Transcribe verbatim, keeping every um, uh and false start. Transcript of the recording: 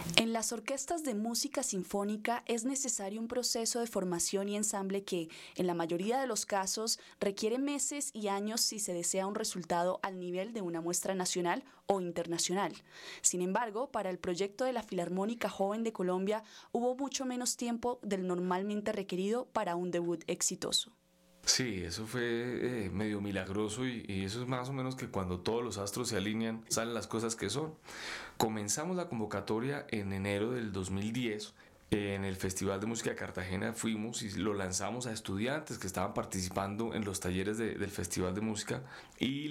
En las orquestas de música sinfónica es necesario un proceso de formación y ensamble que, en la mayoría de los casos, requiere meses y años si se desea un resultado al nivel de una muestra nacional o internacional. Sin embargo, para el proyecto de la Filarmónica Joven de Colombia hubo mucho menos tiempo del normalmente requerido para un debut exitoso. Sí, eso fue eh, medio milagroso y, y eso es más o menos que cuando todos los astros se alinean, salen las cosas que son. Comenzamos la convocatoria en enero del dos mil diez. En el Festival de Música de Cartagena fuimos y lo lanzamos a estudiantes que estaban participando en los talleres de- del Festival de Música y